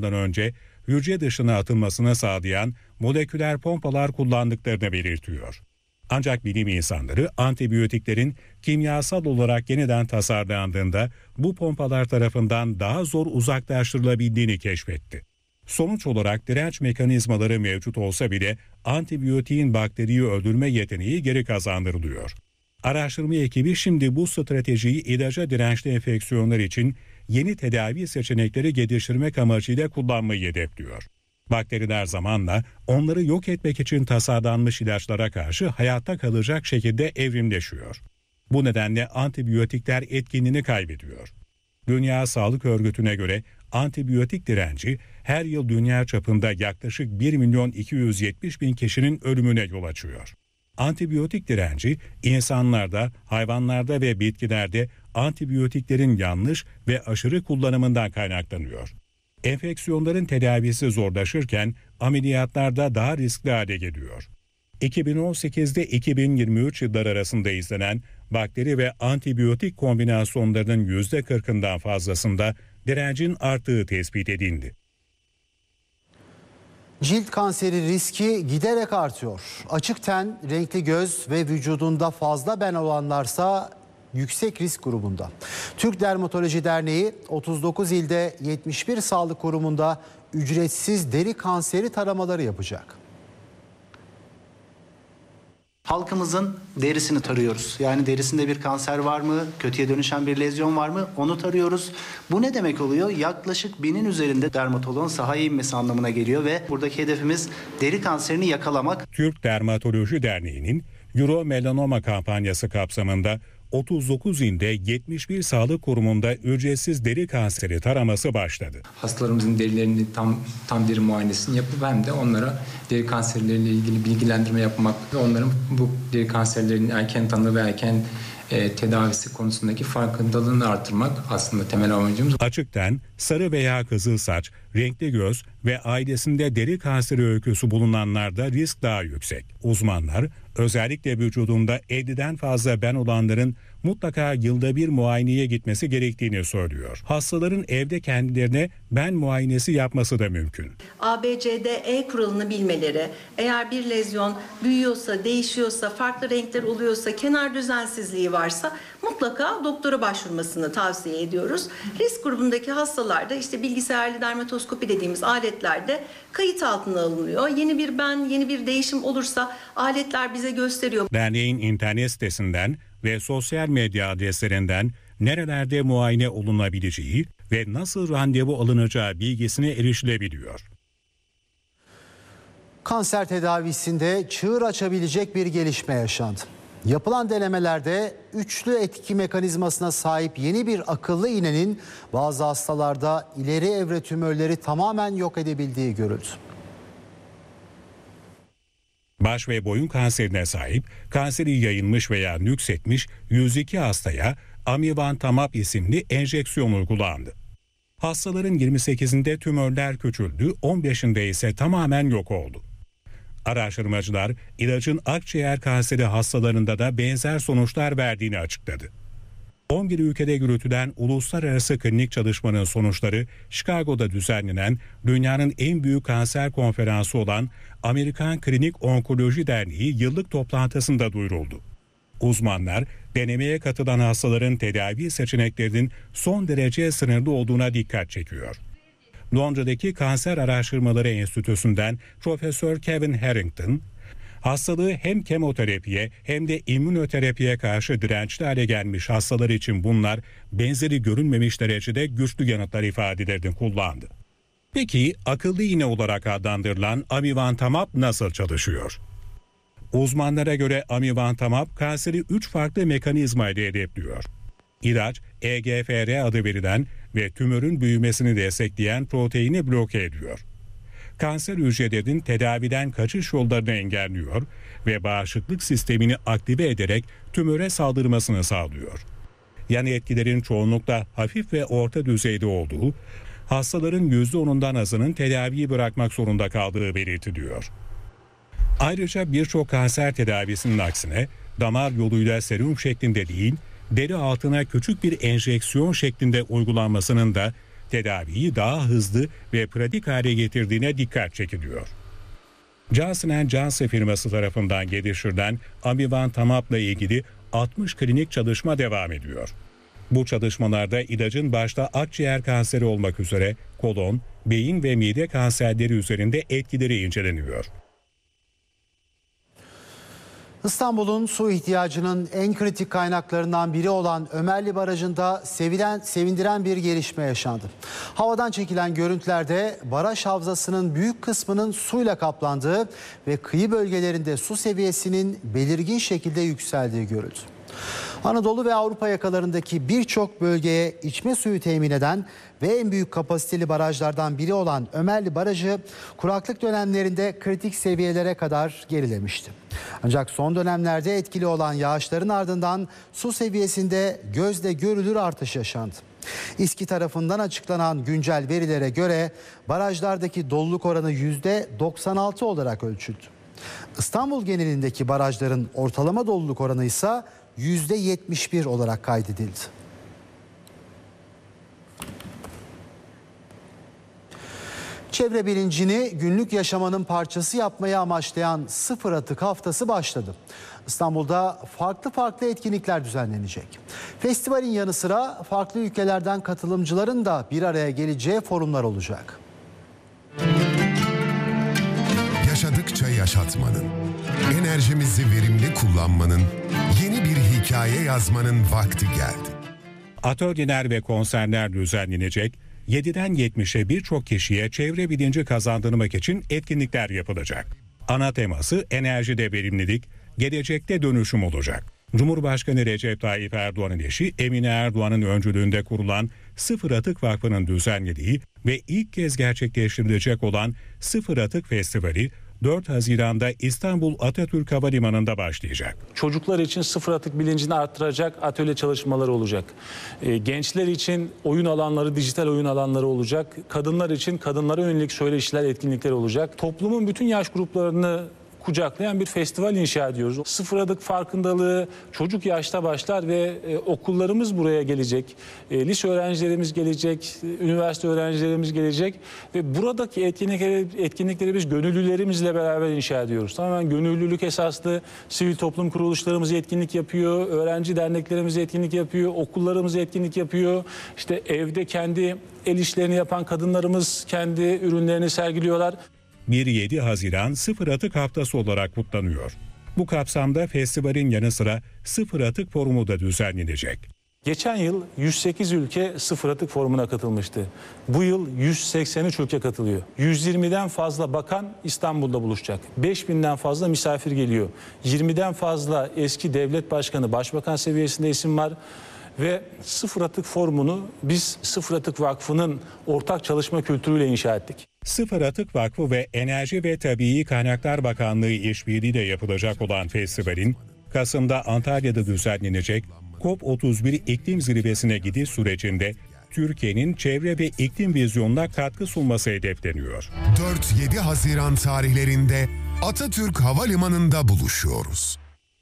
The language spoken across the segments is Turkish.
kullanmadan önce hücre dışına atılmasını sağlayan moleküler pompalar kullandıklarını belirtiyor. Ancak bilim insanları antibiyotiklerin kimyasal olarak yeniden tasarlandığında bu pompalar tarafından daha zor uzaklaştırılabildiğini keşfetti. Sonuç olarak direnç mekanizmaları mevcut olsa bile antibiyotiğin bakteriyi öldürme yeteneği geri kazandırılıyor. Araştırma ekibi şimdi bu stratejiyi ilaca dirençli enfeksiyonlar için yeni tedavi seçenekleri geliştirmek amacıyla kullanmayı hedefliyor. Bakteriler zamanla onları yok etmek için tasarlanmış ilaçlara karşı hayatta kalacak şekilde evrimleşiyor. Bu nedenle antibiyotikler etkinliğini kaybediyor. Dünya Sağlık Örgütü'ne göre antibiyotik direnci her yıl dünya çapında yaklaşık 1.270.000 kişinin ölümüne yol açıyor. Antibiyotik direnci insanlarda, hayvanlarda ve bitkilerde antibiyotiklerin yanlış ve aşırı kullanımından kaynaklanıyor. Enfeksiyonların tedavisi zorlaşırken ameliyatlarda daha riskli hale geliyor. 2018'de 2023 yılları arasında izlenen bakteri ve antibiyotik kombinasyonlarının %40'ından fazlasında direncin arttığı tespit edildi. Cilt kanseri riski giderek artıyor. Açık ten, renkli göz ve vücudunda fazla ben olanlarsa yüksek risk grubunda. Türk Dermatoloji Derneği 39 ilde 71 sağlık kurumunda ücretsiz deri kanseri taramaları yapacak. Halkımızın derisini tarıyoruz. Yani derisinde bir kanser var mı, kötüye dönüşen bir lezyon var mı onu tarıyoruz. Bu ne demek oluyor? Yaklaşık 1000'in üzerinde dermatoloğun sahaya inmesi anlamına geliyor ve buradaki hedefimiz deri kanserini yakalamak. Türk Dermatoloji Derneği'nin Euro Melanoma kampanyası kapsamında 39 ilde 71 sağlık kurumunda ücretsiz deri kanseri taraması başladı. Hastalarımızın derilerini tam deri muayenesini yapıp hem de onlara deri kanserleriyle ilgili bilgilendirme yapmak ve onların bu deri kanserlerinin erken tanı ve erken tedavisi konusundaki farkındalığını artırmak aslında temel amacımız. Açık ten, sarı veya kızıl saç, renkli göz ve ailesinde deri kanseri öyküsü bulunanlarda risk daha yüksek. Uzmanlar özellikle vücudunda 50'den fazla ben olanların mutlaka yılda bir muayeneye gitmesi gerektiğini söylüyor. Hastaların evde kendilerine ben muayenesi yapması da mümkün. ABCDE kuralını bilmeleri, eğer bir lezyon büyüyorsa, değişiyorsa, farklı renkler oluyorsa, kenar düzensizliği varsa mutlaka doktora başvurmasını tavsiye ediyoruz. Risk grubundaki hastalarda işte bilgisayarlı dermatoskopi dediğimiz aletlerde kayıt altına alınıyor. Yeni bir ben, yeni bir değişim olursa aletler bize gösteriyor. Derneğin internet sitesinden ve sosyal medya adreslerinden nerelerde muayene olunabileceği ve nasıl randevu alınacağı bilgisine erişilebiliyor. Kanser tedavisinde çığır açabilecek bir gelişme yaşandı. Yapılan denemelerde üçlü etki mekanizmasına sahip yeni bir akıllı iğnenin bazı hastalarda ileri evre tümörleri tamamen yok edebildiği görüldü. Baş ve boyun kanserine sahip, kanseri yayılmış veya nüksetmiş 102 hastaya amivantamab isimli enjeksiyon uygulandı. Hastaların 28'inde tümörler küçüldü, 15'inde ise tamamen yok oldu. Araştırmacılar ilacın akciğer kanseri hastalarında da benzer sonuçlar verdiğini açıkladı. 11 ülkede yürütülen uluslararası klinik çalışmanın sonuçları Chicago'da düzenlenen dünyanın en büyük kanser konferansı olan Amerikan Klinik Onkoloji Derneği yıllık toplantısında duyuruldu. Uzmanlar denemeye katılan hastaların tedavi seçeneklerinin son derece sınırlı olduğuna dikkat çekiyor. Londra'daki Kanser Araştırmaları Enstitüsü'nden Profesör Kevin Harrington, hastalığı hem kemoterapiye hem de immünoterapiye karşı dirençli hale gelmiş hastalar için bunlar benzeri görülmemiş derecede güçlü yanıtlar ifadelerini kullandı. Peki akıllı iğne olarak adlandırılan amivantamab nasıl çalışıyor? Uzmanlara göre amivantamab kanseri 3 farklı mekanizma ile hedefliyor. İlaç, EGFR adı verilen ve tümörün büyümesini destekleyen proteini bloke ediyor. Kanser hücrelerinin tedaviden kaçış yollarını engelliyor ve bağışıklık sistemini aktive ederek tümöre saldırmasını sağlıyor. Yan etkilerin çoğunlukla hafif ve orta düzeyde olduğu, hastaların %10'undan azının tedaviyi bırakmak zorunda kaldığı belirtiliyor. Ayrıca birçok kanser tedavisinin aksine damar yoluyla serum şeklinde değil, deri altına küçük bir enjeksiyon şeklinde uygulanmasının da tedaviyi daha hızlı ve pratik hale getirdiğine dikkat çekiliyor. Johnson & Johnson firması tarafından geliştirilen Amivantamab'la ilgili 60 klinik çalışma devam ediyor. Bu çalışmalarda ilacın başta akciğer kanseri olmak üzere kolon, beyin ve mide kanserleri üzerinde etkileri inceleniyor. İstanbul'un su ihtiyacının en kritik kaynaklarından biri olan Ömerli Barajı'nda sevindiren bir gelişme yaşandı. Havadan çekilen görüntülerde baraj havzasının büyük kısmının suyla kaplandığı ve kıyı bölgelerinde su seviyesinin belirgin şekilde yükseldiği görüldü. Anadolu ve Avrupa yakalarındaki birçok bölgeye içme suyu temin eden ve en büyük kapasiteli barajlardan biri olan Ömerli Barajı kuraklık dönemlerinde kritik seviyelere kadar gerilemişti. Ancak son dönemlerde etkili olan yağışların ardından su seviyesinde gözle görülür artış yaşandı. İSKİ tarafından açıklanan güncel verilere göre barajlardaki doluluk oranı %96 olarak ölçüldü. İstanbul genelindeki barajların ortalama doluluk oranı ise %71 olarak kaydedildi. Çevre bilincini günlük yaşamanın parçası yapmayı amaçlayan Sıfır Atık Haftası başladı. İstanbul'da farklı etkinlikler düzenlenecek. Festivalin yanı sıra farklı ülkelerden katılımcıların da bir araya geleceği forumlar olacak. Yaşadıkça yaşatmanın, enerjimizi verimli kullanmanın, yeni bir hikaye yazmanın vakti geldi. Atölyeler ve konserler düzenlenecek, 7'den 70'e birçok kişiye çevre bilinci kazandırmak için etkinlikler yapılacak. Ana teması enerjide verimlilik, gelecekte dönüşüm olacak. Cumhurbaşkanı Recep Tayyip Erdoğan'ın eşi Emine Erdoğan'ın öncülüğünde kurulan Sıfır Atık Vakfı'nın düzenlediği ve ilk kez gerçekleştirilecek olan Sıfır Atık Festivali 4 Haziran'da İstanbul Atatürk Havalimanı'nda başlayacak. Çocuklar için sıfır atık bilincini arttıracak atölye çalışmaları olacak. Gençler için oyun alanları, dijital oyun alanları olacak. Kadınlar için kadınlara yönelik söyleşiler, etkinlikler olacak. Toplumun bütün yaş gruplarını kucaklayan bir festival inşa ediyoruz. Sıfır atık farkındalığı çocuk yaşta başlar ve okullarımız buraya gelecek. Lise öğrencilerimiz gelecek, üniversite öğrencilerimiz gelecek ve buradaki etkinlikleri biz gönüllülerimizle beraber inşa ediyoruz. Tamamen gönüllülük esaslı sivil toplum kuruluşlarımız etkinlik yapıyor, öğrenci derneklerimiz etkinlik yapıyor, okullarımız etkinlik yapıyor. İşte evde kendi el işlerini yapan kadınlarımız kendi ürünlerini sergiliyorlar. 1-7 Haziran Sıfır Atık Haftası olarak kutlanıyor. Bu kapsamda festivalin yanı sıra Sıfır Atık Forumu da düzenlenecek. Geçen yıl 108 ülke Sıfır Atık Forumu'na katılmıştı. Bu yıl 183 ülke katılıyor. 120'den fazla bakan İstanbul'da buluşacak. 5000'den fazla misafir geliyor. 20'den fazla eski devlet başkanı, başbakan seviyesinde isim var. Ve Sıfır Atık Forumu'nu biz Sıfır Atık Vakfı'nın ortak çalışma kültürüyle inşa ettik. Sıfır Atık Vakfı ve Enerji ve Tabii Kaynaklar Bakanlığı işbirliğiyle yapılacak olan festivalin Kasım'da Antalya'da düzenlenecek COP31 iklim zirvesine gidiş sürecinde Türkiye'nin çevre ve iklim vizyonuna katkı sunması hedefleniyor. 4-7 Haziran tarihlerinde Atatürk Havalimanı'nda buluşuyoruz.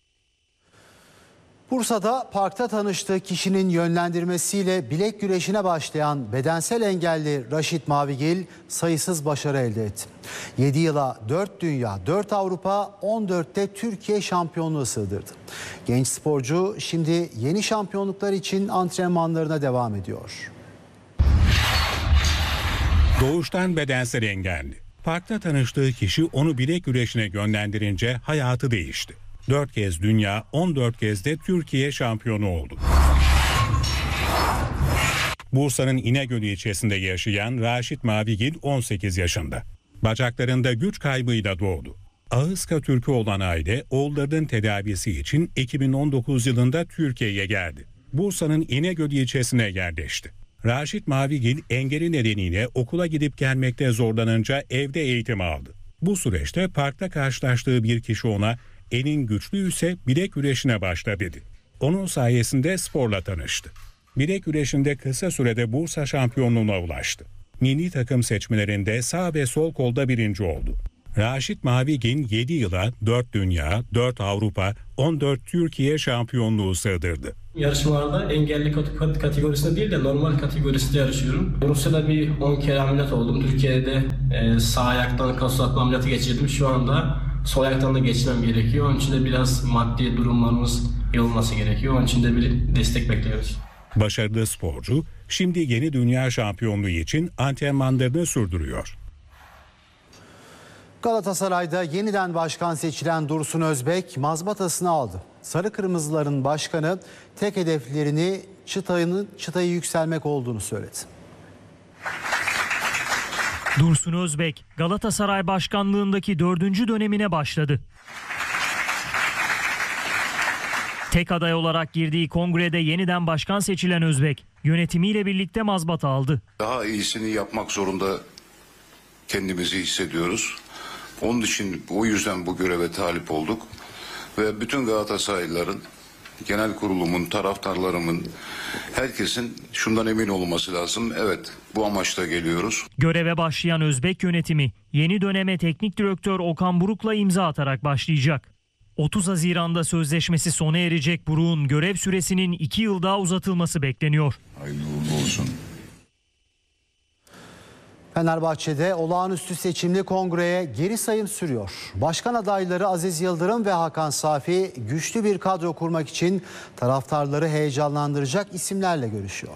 Bursa'da parkta tanıştığı kişinin yönlendirmesiyle bilek güreşine başlayan bedensel engelli Raşit Mavigil sayısız başarı elde etti. 7 yıla 4 dünya, 4 Avrupa, 14'te Türkiye şampiyonluğu sığdırdı. Genç sporcu şimdi yeni şampiyonluklar için antrenmanlarına devam ediyor. Doğuştan bedensel engelli. Parkta tanıştığı kişi onu bilek güreşine yönlendirince hayatı değişti. 4 kez dünya, 14 kez de Türkiye şampiyonu oldu. Bursa'nın İnegöl ilçesinde yaşayan Raşit Mavigil 18 yaşında. Bacaklarında güç kaybıyla doğdu. Ağızka Türk'ü olan aile oğullarının tedavisi için 2019 yılında Türkiye'ye geldi. Bursa'nın İnegöl ilçesine yerleşti. Raşit Mavigil engeli nedeniyle okula gidip gelmekte zorlanınca evde eğitim aldı. Bu süreçte parkta karşılaştığı bir kişi ona "Elin güçlüyse bilek güreşine başla" dedi. Onun sayesinde sporla tanıştı. Bilek güreşinde kısa sürede Bursa şampiyonluğuna ulaştı. Milli takım seçmelerinde sağ ve sol kolda birinci oldu. Raşit Mavigin 7 yıla 4 dünya, 4 Avrupa, 14 Türkiye şampiyonluğu sığdırdı. Yarışmalarda engelli kategorisinde değil de normal kategorisinde yarışıyorum. Rusya'da bir 10 kere ameliyat oldum. Türkiye'de sağ ayaktan kas uzatma ameliyatı geçirdim. Şu anda sol ayaktan da geçmem gerekiyor. Onun için de biraz maddi durumlarımız iyi olması gerekiyor. Onun için de bir destek bekliyoruz. Başarılı sporcu şimdi yeni dünya şampiyonluğu için antrenmanlarını sürdürüyor. Galatasaray'da yeniden başkan seçilen Dursun Özbek mazbatasını aldı. Sarı Kırmızıların başkanı tek hedeflerini çıtayı yükselmek olduğunu söyledi. Dursun Özbek Galatasaray başkanlığındaki 4. dönemine başladı. Tek aday olarak girdiği kongrede yeniden başkan seçilen Özbek yönetimiyle birlikte mazbata aldı. Daha iyisini yapmak zorunda kendimizi hissediyoruz. Onun için o yüzden bu göreve talip olduk ve bütün Galatasaraylıların, genel kurulumun, taraftarlarımın, herkesin şundan emin olması lazım. Evet, bu amaçla geliyoruz. Göreve başlayan Özbek yönetimi yeni döneme teknik direktör Okan Buruk'la imza atarak başlayacak. 30 Haziran'da sözleşmesi sona erecek Buruk'un görev süresinin 2 yıl daha uzatılması bekleniyor. Hayırlı uğurlu olsun. Fenerbahçe'de olağanüstü seçimli kongreye geri sayım sürüyor. Başkan adayları Aziz Yıldırım ve Hakan Safi güçlü bir kadro kurmak için taraftarları heyecanlandıracak isimlerle görüşüyor.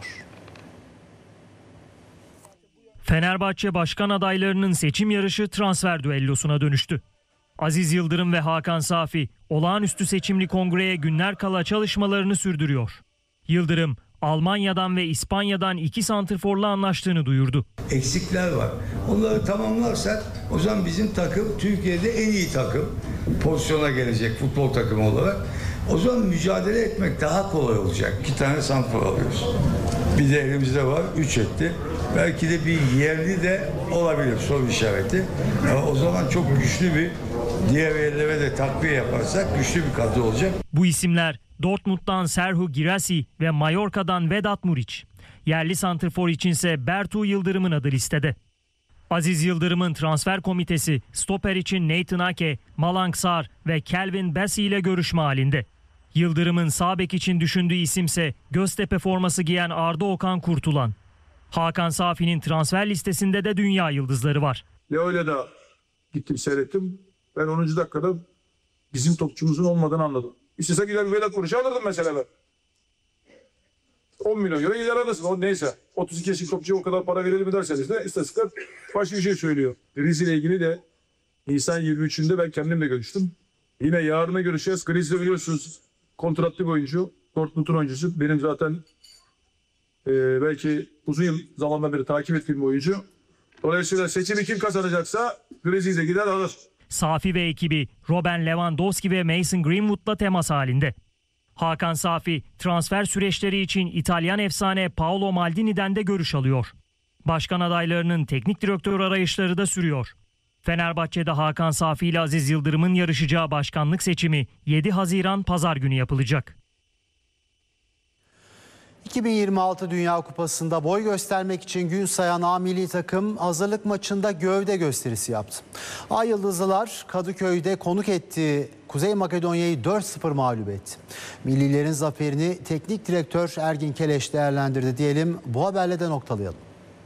Fenerbahçe başkan adaylarının seçim yarışı transfer düellosuna dönüştü. Aziz Yıldırım ve Hakan Safi olağanüstü seçimli kongreye günler kala çalışmalarını sürdürüyor. Yıldırım, Almanya'dan ve İspanya'dan 2 santrforla anlaştığını duyurdu. Eksikler var. Onları tamamlarsak o zaman bizim takım Türkiye'de en iyi takım pozisyona gelecek futbol takımı olarak. O zaman mücadele etmek daha kolay olacak. 2 tane santrfor alıyoruz. Bir de elimizde var 3 etti. Belki de bir yerli de olabilir, soru işareti. O zaman çok güçlü bir, diğer yerlere de takviye yaparsak güçlü bir kadro olacak. Bu isimler Dortmund'dan Serhu Girassi ve Mallorca'dan Vedat Muriç. Yerli santrfor içinse Bertu Yıldırım'ın adı listede. Aziz Yıldırım'ın transfer komitesi stoper için Nathan Ake, Malang Sarr ve Kelvin Bessie ile görüşme halinde. Yıldırım'ın sağ bek için düşündüğü isimse Göztepe forması giyen Arda Okan Kurtulan. Hakan Safi'nin transfer listesinde de dünya yıldızları var. Leo'yla da gittim seyrettim. Ben 10. dakikada bizim topçumuzun olmadığını anladım. İstese gider Vedat Muriç'i alırdım mesela ben. 10 milyon euro gider alırsın. O neyse. 32 yaşındaki topçuya o kadar para verelim mi derseniz de istatistikler başka bir şey söylüyor. Griezmann ile ilgili de Nisan 23'ünde ben kendimle görüştüm. Yine yarına görüşeceğiz. Griezmann biliyorsunuz kontratlı bir oyuncu. Dortmund'un oyuncusu. Benim zaten belki uzun yıl zamandan beri takip ettiğim bir oyuncu. Dolayısıyla seçimi kim kazanacaksa Griezmann'e gider alır. Safi ve ekibi Robben Lewandowski ve Mason Greenwood'la temas halinde. Hakan Safi transfer süreçleri için İtalyan efsane Paolo Maldini'den de görüş alıyor. Başkan adaylarının teknik direktör arayışları da sürüyor. Fenerbahçe'de Hakan Safi ile Aziz Yıldırım'ın yarışacağı başkanlık seçimi 7 Haziran Pazar günü yapılacak. 2026 Dünya Kupası'nda boy göstermek için gün sayan A milli takım hazırlık maçında gövde gösterisi yaptı. Ay Yıldızlılar Kadıköy'de konuk ettiği Kuzey Makedonya'yı 4-0 mağlup etti. Millilerin zaferini teknik direktör Ergin Keleş değerlendirdi diyelim. Bu haberle de noktalayalım.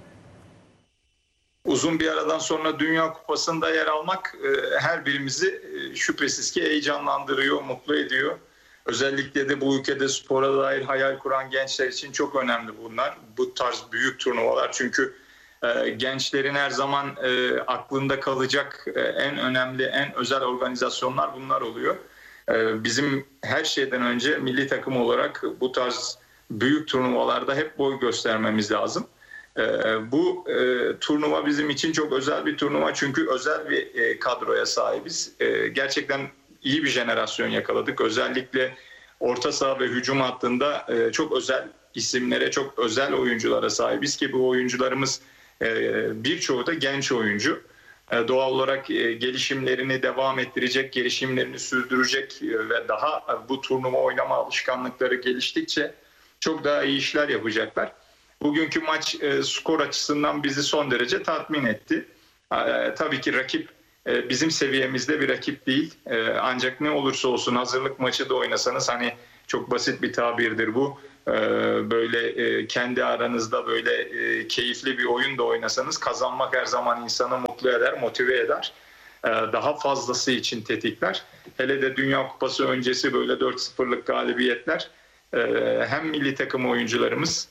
Uzun bir aradan sonra Dünya Kupası'nda yer almak her birimizi şüphesiz ki heyecanlandırıyor, mutlu ediyor. Özellikle de bu ülkede spora dair hayal kuran gençler için çok önemli bunlar. Bu tarz büyük turnuvalar çünkü gençlerin her zaman aklında kalacak en önemli, en özel organizasyonlar bunlar oluyor. Bizim her şeyden önce milli takım olarak bu tarz büyük turnuvalarda hep boy göstermemiz lazım. Bu turnuva bizim için çok özel bir turnuva çünkü özel bir kadroya sahibiz. Gerçekten iyi bir jenerasyon yakaladık. Özellikle orta saha ve hücum hattında çok özel isimlere, çok özel oyunculara sahibiz ki bu oyuncularımız birçoğu da genç oyuncu. Doğal olarak gelişimlerini devam ettirecek, gelişimlerini sürdürecek ve daha bu turnuva oynama alışkanlıkları geliştikçe çok daha iyi işler yapacaklar. Bugünkü maç skor açısından bizi son derece tatmin etti. Tabii ki rakip bizim seviyemizde bir rakip değil. Ancak ne olursa olsun hazırlık maçı da oynasanız, hani çok basit bir tabirdir bu. Böyle kendi aranızda böyle keyifli bir oyun da oynasanız kazanmak her zaman insanı mutlu eder, motive eder. Daha fazlası için tetikler. Hele de Dünya Kupası öncesi böyle 4-0'lık galibiyetler hem milli takım oyuncularımız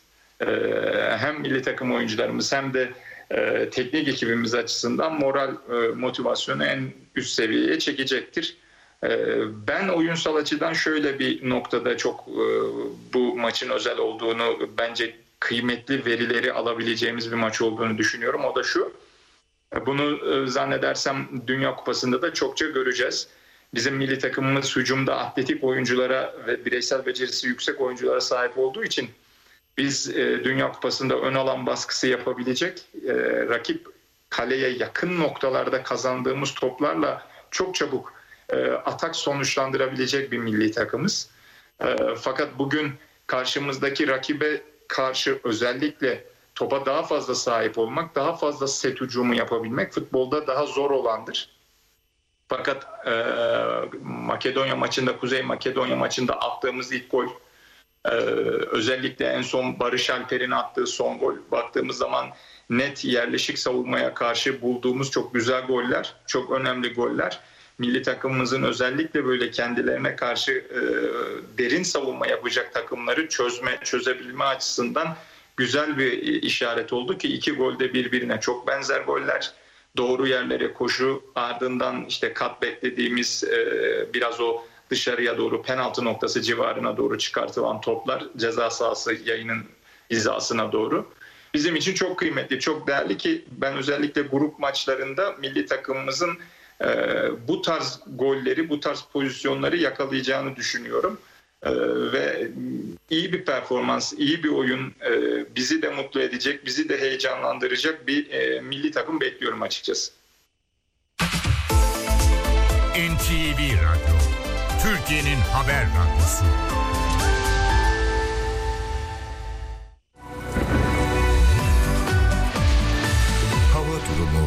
hem de teknik ekibimiz açısından moral, motivasyonu en üst seviyeye çekecektir. Ben oyunsal açıdan şöyle bir noktada çok bu maçın özel olduğunu, bence kıymetli verileri alabileceğimiz bir maç olduğunu düşünüyorum. O da şu, bunu zannedersem Dünya Kupası'nda da çokça göreceğiz. Bizim milli takımımız hücumda atletik oyunculara ve bireysel becerisi yüksek oyunculara sahip olduğu için biz Dünya Kupası'nda ön alan baskısı yapabilecek, rakip kaleye yakın noktalarda kazandığımız toplarla çok çabuk atak sonuçlandırabilecek bir milli takımız. Fakat bugün karşımızdaki rakibe karşı özellikle topa daha fazla sahip olmak, daha fazla set hücumu yapabilmek futbolda daha zor olandır. Fakat Kuzey Makedonya maçında attığımız ilk gol, özellikle en son Barış Alper'in attığı son gol, baktığımız zaman net yerleşik savunmaya karşı bulduğumuz çok güzel goller, çok önemli goller. Milli takımımızın özellikle böyle kendilerine karşı derin savunma yapacak takımları çözebilme açısından güzel bir işaret oldu ki 2 gol de birbirine çok benzer goller. Doğru yerlere koşu, ardından işte cutback dediğimiz biraz o dışarıya doğru penaltı noktası civarına doğru çıkartılan toplar, ceza sahası yayının hizasına doğru. Bizim için çok kıymetli, çok değerli ki ben özellikle grup maçlarında milli takımımızın bu tarz golleri, bu tarz pozisyonları yakalayacağını düşünüyorum. Ve iyi bir performans, iyi bir oyun bizi de mutlu edecek, bizi de heyecanlandıracak bir milli takım bekliyorum açıkçası. NTV Radyo, Türkiye'nin haber radyosu. Hava durumu.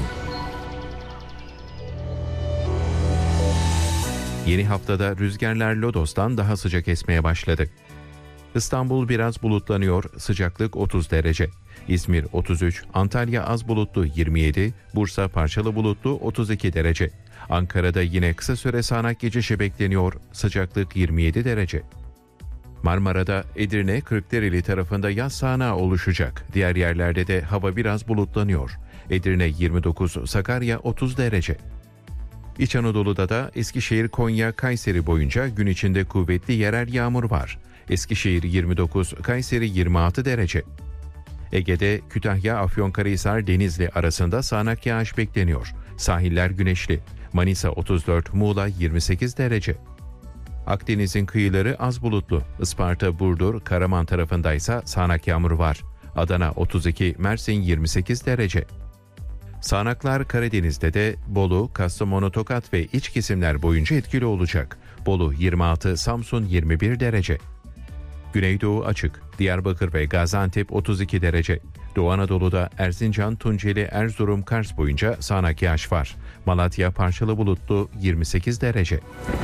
Yeni haftada rüzgarlar Lodos'tan daha sıcak esmeye başladı. İstanbul biraz bulutlanıyor, sıcaklık 30 derece. İzmir 33, Antalya az bulutlu 27, Bursa parçalı bulutlu 32 derece. Ankara'da yine kısa süre sağanak geçişi bekleniyor, sıcaklık 27 derece. Marmara'da Edirne, Kırklareli tarafında yaz sağanağı oluşacak. Diğer yerlerde de hava biraz bulutlanıyor. Edirne 29, Sakarya 30 derece. İç Anadolu'da da Eskişehir, Konya, Kayseri boyunca gün içinde kuvvetli yerel yağmur var. Eskişehir 29, Kayseri 26 derece. Ege'de Kütahya, Afyonkarahisar, Denizli arasında sağanak yağış bekleniyor. Sahiller güneşli. Manisa 34, Muğla 28 derece. Akdeniz'in kıyıları az bulutlu. Isparta, Burdur, Karaman tarafındaysa sağanak yağmur var. Adana 32, Mersin 28 derece. Sağanaklar Karadeniz'de de Bolu, Kastamonu, Tokat ve iç kesimler boyunca etkili olacak. Bolu 26, Samsun 21 derece. Güneydoğu açık. Diyarbakır ve Gaziantep 32 derece. Doğu Anadolu'da Erzincan, Tunceli, Erzurum, Kars boyunca sağanak yağış var. Malatya parçalı bulutlu 28 derece.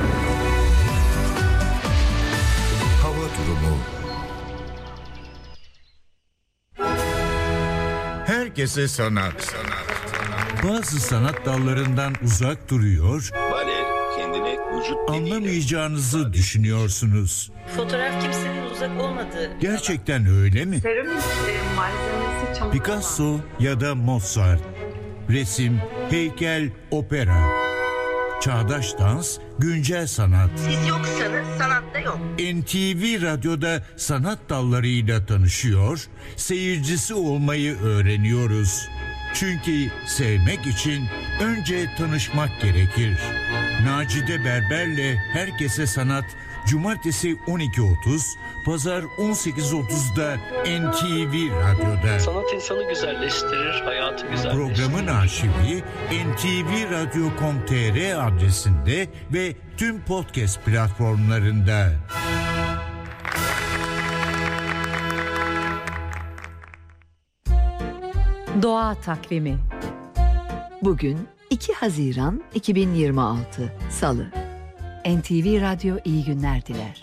Hava durumu. Herkese sanat. Bazı sanat dallarından uzak duruyor, anlamayacağınızı düşünüyorsunuz. Fotoğraf kimsenin uzak olmadığı. Gerçekten öyle mi? Seramik malzemesi çamur. Picasso ya da Mozart. Resim, heykel, opera. Çağdaş dans, güncel sanat. Siz yoksanız sanatta yok. NTV Radyo'da sanat dallarıyla tanışıyor, seyircisi olmayı öğreniyoruz. Çünkü sevmek için önce tanışmak gerekir. Nacide Berber'le Herkese Sanat, Cumartesi 12.30, Pazar 18.30'da NTV Radyo'da. Sanat insanı güzelleştirir, hayatı güzelleştirir. Programın arşivi ntvradyo.com.tr adresinde ve tüm podcast platformlarında. Doğa takvimi. Bugün 2 2 Haziran 2026 Salı. NTV Radyo iyi günler diler.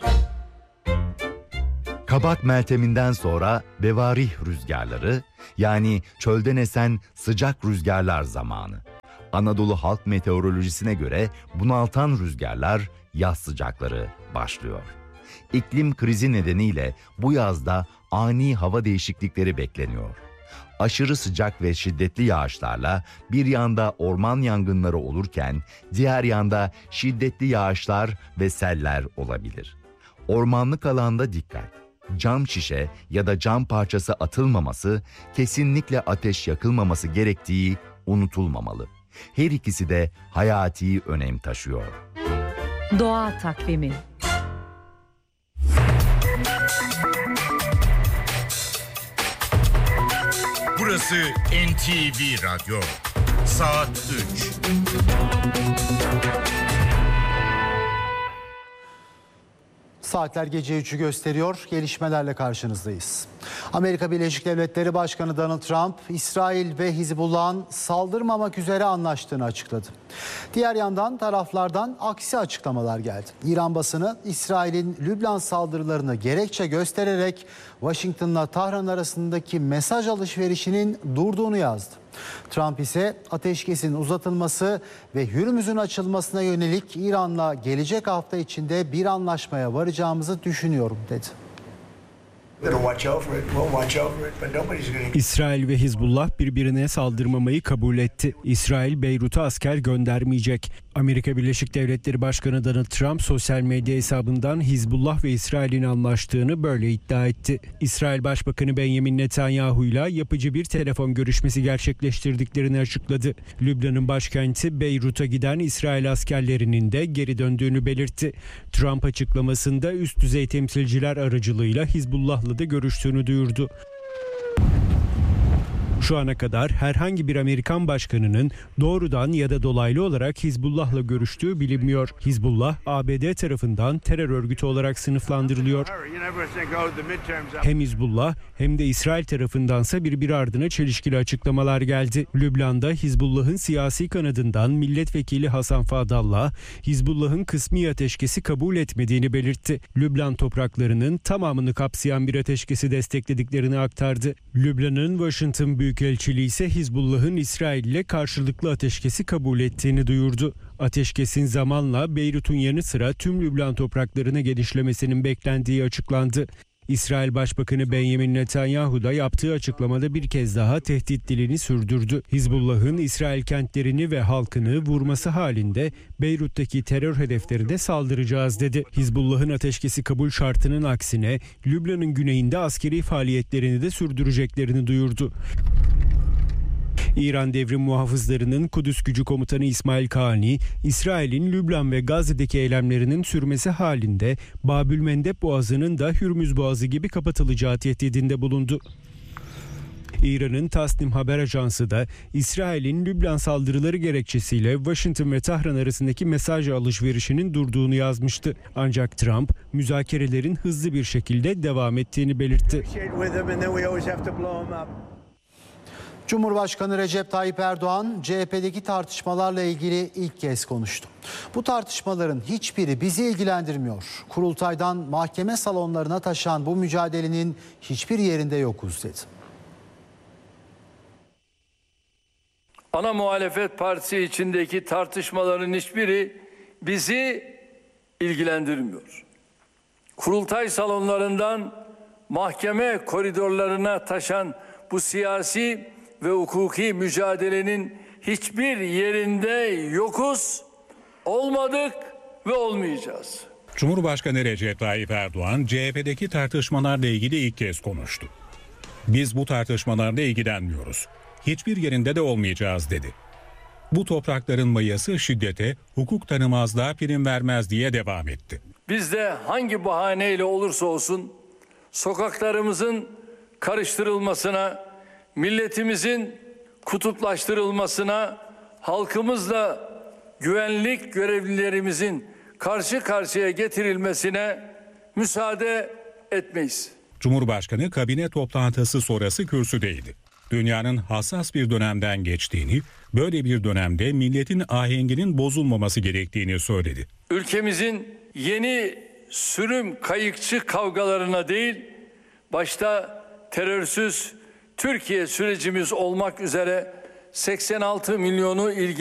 Kabak melteminden sonra bevarih rüzgarları, yani çölden esen sıcak rüzgarlar zamanı. Anadolu halk meteorolojisine göre bunaltan rüzgarlar, yaz sıcakları başlıyor. İklim krizi nedeniyle bu yazda ani hava değişiklikleri bekleniyor. Aşırı sıcak ve şiddetli yağışlarla bir yanda orman yangınları olurken diğer yanda şiddetli yağışlar ve seller olabilir. Ormanlık alanda dikkat. Cam şişe ya da cam parçası atılmaması, kesinlikle ateş yakılmaması gerektiği unutulmamalı. Her ikisi de hayati önem taşıyor. Doğa takvimi. Burası NTV Radyo. Saat 3. Saatler gece 3'ü gösteriyor. Gelişmelerle karşınızdayız. Amerika Birleşik Devletleri Başkanı Donald Trump, İsrail ve Hizbullah'ın saldırmamak üzere anlaştığını açıkladı. Diğer yandan taraflardan aksi açıklamalar geldi. İran basını İsrail'in Lübnan saldırılarını gerekçe göstererek Washington'la Tahran arasındaki mesaj alışverişinin durduğunu yazdı. Trump ise ateşkesin uzatılması ve Hürmüz'ün açılmasına yönelik İran'la gelecek hafta içinde bir anlaşmaya varacağımızı düşünüyorum dedi. İsrail ve Hizbullah birbirine saldırmamayı kabul etti. İsrail Beyrut'a asker göndermeyecek. Amerika Birleşik Devletleri Başkanı Donald Trump sosyal medya hesabından Hizbullah ve İsrail'in anlaştığını böyle iddia etti. İsrail Başbakanı Benjamin Netanyahu'yla yapıcı bir telefon görüşmesi gerçekleştirdiklerini açıkladı. Lübnan'ın başkenti Beyrut'a giden İsrail askerlerinin de geri döndüğünü belirtti. Trump açıklamasında üst düzey temsilciler aracılığıyla Hizbullah'la da görüştüğünü duyurdu. Şu ana kadar herhangi bir Amerikan başkanının doğrudan ya da dolaylı olarak Hizbullah'la görüştüğü bilinmiyor. Hizbullah, ABD tarafından terör örgütü olarak sınıflandırılıyor. Hem Hizbullah hem de İsrail tarafındansa birbiri ardına çelişkili açıklamalar geldi. Lübnan'da Hizbullah'ın siyasi kanadından milletvekili Hasan Fadallah, Hizbullah'ın kısmi ateşkesi kabul etmediğini belirtti. Lübnan topraklarının tamamını kapsayan bir ateşkesi desteklediklerini aktardı. Lübnan'ın Washington Büyükelçiliği ise Hizbullah'ın İsrail ile karşılıklı ateşkesi kabul ettiğini duyurdu. Ateşkesin zamanla Beyrut'un yanı sıra tüm Lübnan topraklarına genişlemesinin beklendiği açıklandı. İsrail Başbakanı Benjamin Netanyahu da yaptığı açıklamada bir kez daha tehdit dilini sürdürdü. Hizbullah'ın İsrail kentlerini ve halkını vurması halinde Beyrut'taki terör hedeflerine saldıracağız dedi. Hizbullah'ın ateşkesi kabul şartının aksine Lübnan'ın güneyinde askeri faaliyetlerini de sürdüreceklerini duyurdu. İran Devrim Muhafızları'nın Kudüs Gücü Komutanı İsmail Kani, İsrail'in Lübnan ve Gazze'deki eylemlerinin sürmesi halinde Babülmendeb Boğazı'nın da Hürmüz Boğazı gibi kapatılacağı tehdidinde bulundu. İran'ın Tasnim haber ajansı da İsrail'in Lübnan saldırıları gerekçesiyle Washington ve Tahran arasındaki mesaj alışverişinin durduğunu yazmıştı. Ancak Trump müzakerelerin hızlı bir şekilde devam ettiğini belirtti. Cumhurbaşkanı Recep Tayyip Erdoğan CHP'deki tartışmalarla ilgili ilk kez konuştu. Bu tartışmaların hiçbiri bizi ilgilendirmiyor. Kurultaydan mahkeme salonlarına taşan bu mücadelenin hiçbir yerinde yokuz dedi. Ana muhalefet partisi içindeki tartışmaların hiçbiri bizi ilgilendirmiyor. Kurultay salonlarından mahkeme koridorlarına taşan bu siyasi ve hukuki mücadelenin hiçbir yerinde yokuz, olmadık ve olmayacağız. Cumhurbaşkanı Recep Tayyip Erdoğan CHP'deki tartışmalarla ilgili ilk kez konuştu. Biz bu tartışmalarla ilgilenmiyoruz. Hiçbir yerinde de olmayacağız dedi. Bu toprakların mayası şiddete, hukuk tanımazlığa prim vermez diye devam etti. Biz de hangi bahaneyle olursa olsun sokaklarımızın karıştırılmasına, milletimizin kutuplaştırılmasına, halkımızla güvenlik görevlilerimizin karşı karşıya getirilmesine müsaade etmeyiz. Cumhurbaşkanı kabine toplantısı sonrası kürsüdeydi. Dünyanın hassas bir dönemden geçtiğini, böyle bir dönemde milletin ahenginin bozulmaması gerektiğini söyledi. Ülkemizin yeni sürüm kayıkçı kavgalarına değil, başta terörsüz Türkiye sürecimiz olmak üzere 86 milyonu ilgili